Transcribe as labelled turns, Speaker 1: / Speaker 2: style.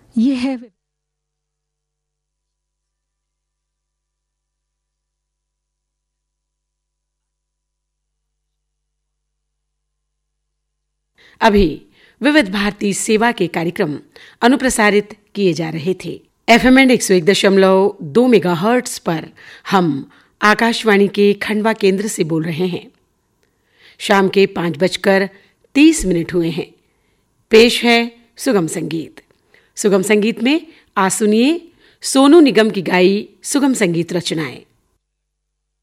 Speaker 1: ये है
Speaker 2: अभी विविध भारती सेवा के कार्यक्रम अनुप्रसारित किए जा रहे थे। FM 101.2 मेगाहर्ट्ज पर हम आकाशवाणी के खंडवा केंद्र से बोल रहे हैं। शाम के 5:30 हुए हैं। पेश है सुगम संगीत। सुगम संगीत में आज सुनिए सोनू निगम की गाई सुगम संगीत रचनाएं।